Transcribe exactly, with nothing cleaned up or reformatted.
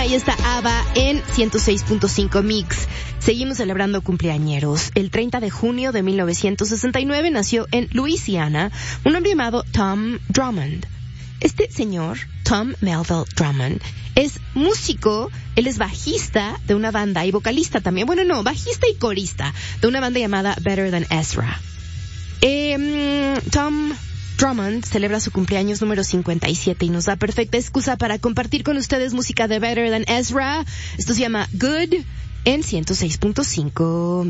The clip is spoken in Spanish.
ahí está ABBA en ciento seis punto cinco Mix. Seguimos celebrando cumpleañeros. El treinta de junio de mil novecientos sesenta y nueve nació en Luisiana un hombre llamado Tom Drummond. Este señor, Tom Melville Drummond, es músico, él es bajista de una banda y vocalista también. Bueno, no, bajista y corista de una banda llamada Better Than Ezra. Eh, Tom Drummond celebra su cumpleaños número cincuenta y siete y nos da perfecta excusa para compartir con ustedes música de Better Than Ezra. Esto se llama Good en ciento seis punto cinco.